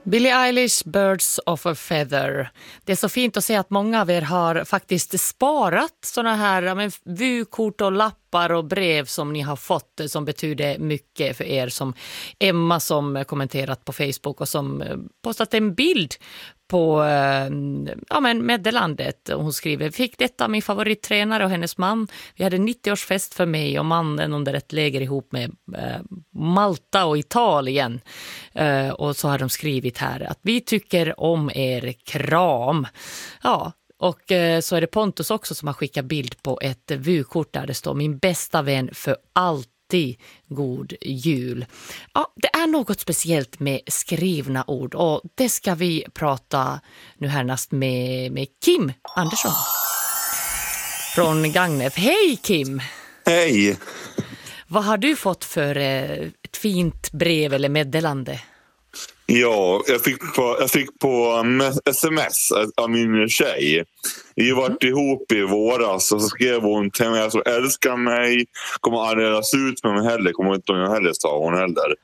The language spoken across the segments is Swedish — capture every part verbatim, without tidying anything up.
Billie Eilish, Birds of a Feather. Det är så fint att se att många av er har faktiskt sparat såna här ja, men, vykort och lappar och brev som ni har fått som betyder mycket för er, som Emma som kommenterat på Facebook och som postat en bild på ja, men meddelandet. Hon skriver: fick detta min favorittränare och hennes man. Vi hade nittioårsfest för mig och mannen under ett läger ihop med eh, Malta och Italien. Eh, och så har de skrivit här att vi tycker om er, kram. Ja, och eh, så är det Pontus också som har skickat bild på ett vykort där det står: min bästa vän för allt. God jul. Ja, det är något speciellt med skrivna ord och det ska vi prata nu härnäst med, med Kim Andersson från Gagnef. Hej Kim! Hej! Vad har du fått för eh, ett fint brev eller meddelande? Ja, jag fick på, jag fick på sms av min tjej. Vi har varit mm. ihop i våras och så skrev hon till mig att hon älskar mig, kommer aldrig göra slut med mig heller, kommer inte hon heller sa hon heller.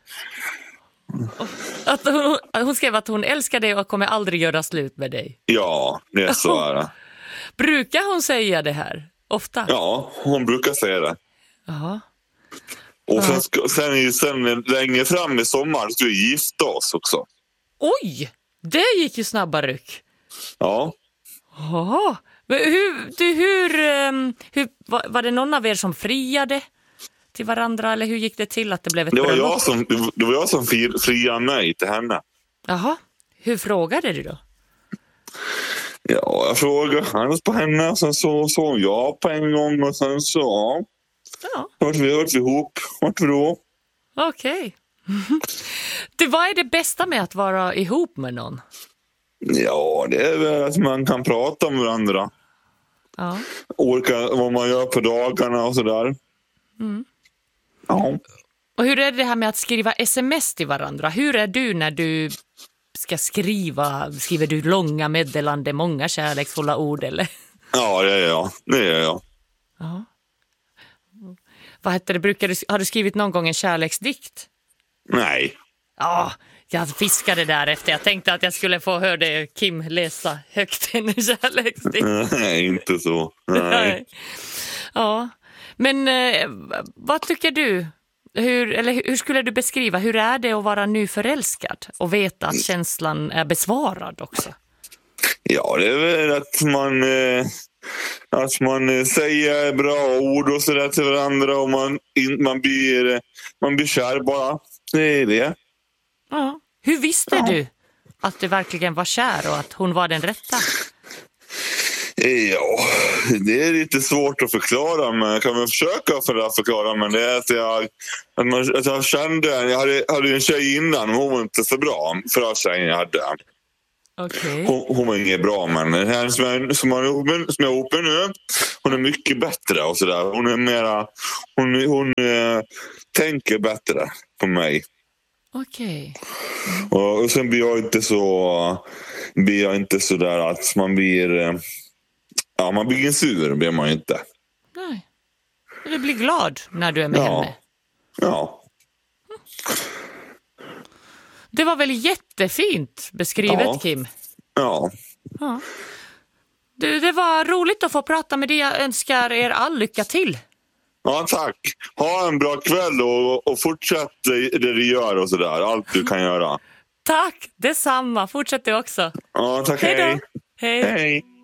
Att hon, hon skrev att hon älskar dig och kommer aldrig göra slut med dig. Ja, det är så är det. Brukar hon säga det här ofta? Ja, hon brukar säga det. Jaha. Och sen, sen, sen längre fram i sommar ska vi gifta oss också. Oj, det gick ju snabba ryck. Ja. Jaha. Men hur, du, hur, hur, var, var det någon av er som friade till varandra eller hur gick det till att det blev ett det var bröllop? jag som Det var jag som friade mig till henne. Jaha, hur frågade du då? Ja, jag frågade hans på henne och sen så såg jag på en gång och sen så ja. Ja. Vart vi varit ihop. Vart vi då? Okej. Okay. Vad är det bästa med att vara ihop med någon? Ja, det är väl att man kan prata med varandra. Ja. Olika, vad man gör på dagarna och sådär. Mm. Ja. Och hur är det här med att skriva sms till varandra? Hur är du när du ska skriva? Skriver du långa meddelande, många kärleksfulla ord eller? Ja, det är jag. Det är jag. Ja. Vad heter det? Brukar du, har du skrivit någon gång en kärleksdikt? Nej. Ja, jag fiskade där efter. Jag tänkte att jag skulle få höra det, Kim läsa högt en kärleksdikt. Nej, inte så. Nej. Ja, men eh, vad tycker du? Hur, eller hur skulle du beskriva? Hur är det att vara nyförälskad och veta att känslan är besvarad också? Ja, det är väl att man... Eh... Att man säger bra ord och sådär till varandra och man, man, blir, man blir kär bara. Det är det. Ja. Hur visste ja. du att du verkligen var kär och att hon var den rätta? Ja, det är lite svårt att förklara, men jag kan väl försöka för att förklara. Men det är att jag, att man, att jag kände, jag hade, hade en tjej innan, men hon var inte så bra för tjejen jag hade. Okay. Hon, hon var inget bra, men den här som jag, som jag, som jag är uppe nu, hon är mycket bättre och sådär. Hon är mera, hon, hon äh, tänker bättre på mig. Okej. Okay. Mm. Och, och sen blir jag inte så, blir jag inte så där att man blir, äh, ja man blir en sur, blir man inte. Nej. Du blir glad när du är med ja. henne. Ja. Det var väl jättefint beskrivet, ja. Kim? Ja. ja. Du, det var roligt att få prata med dig. Jag önskar er all lycka till. Ja, tack. Ha en bra kväll och, och fortsätt det du gör och sådär. Allt du kan göra. Tack, detsamma. Fortsätt du också. Ja, tack. Hej då. Hej. Hej. Hej.